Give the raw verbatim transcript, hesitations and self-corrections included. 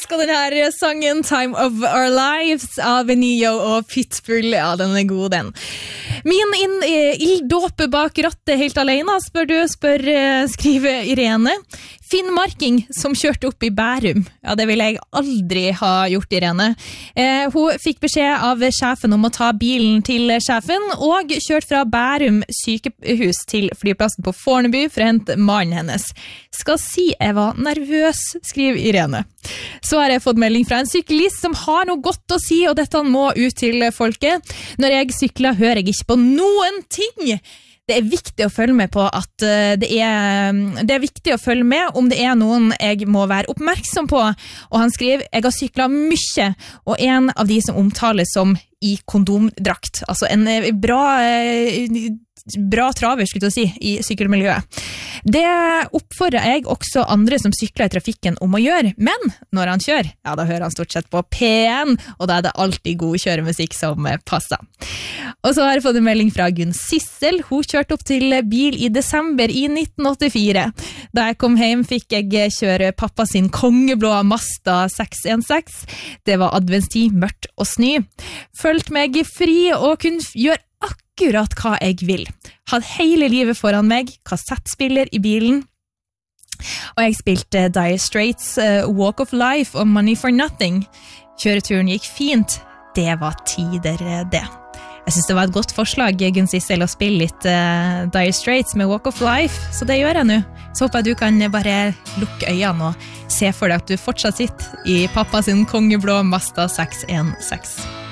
elsker denne her sangen Time of Our Lives av Nio og Pitbull. Ja, den er god, den. Min inn, ilddåpe bak rattet helt alene, spør du, spør, skriver Irene. Finnmarking som kjørte opp i Bærum. Ja, det vil jeg aldri ha gjort, Irene. Eh, hun fikk beskjed av sjefen om å ta bilen til sjefen, og kjørt fra Bærum sykehus til flyplassen på Fornebu for å hente mannen hennes. Skal si jeg var nervøs, skriver Irene. Så har jeg fått melding fra en syklist som har noe godt å si, og dette må ut til folket. Når jeg sykler, hører jeg ikke på noen ting. Det er viktig å følge med på at det er, det er viktig å følge med om det er noen jeg må være oppmerksom på. Og han skriver, jeg har syklet mye, og en av de som omtales som i kondomdrakt. Altså en bra, bra traver, skulle jeg si, i sykkelmiljøet. Det oppfordrer jeg også andre som sykler i trafikken om å gjøre, men når han kjører, ja, da hører han stort sett på P en, og da er det alltid god kjøremusikk som passer. Og så har jeg fått en melding fra Gunn Sissel. Hun kjørte opp til bil i desember i nitten åttifire. Da jeg kom hjem fikk jeg kjøre pappa sin kongeblå Mazda seks en seks. Det var adventstid, mørkt og snø. Følte meg fri og kunne gjøre akkurat hva jeg vil. Hadde hele livet foran meg, kassettspiller i bilen, og jeg spilte Dire Straits, uh, Walk of Life og Money for Nothing. Kjøreturen gikk fint. Det var tider det. Jeg synes det var et godt forslag, Gunn Sissel, å spille litt uh, Dire Straits med Walk of Life, så det gjør jeg nå. Så håper jeg du kan bare lukke øynene og se for deg at du fortsatt sitter i pappa sin kongeblå Mazda seks en seks.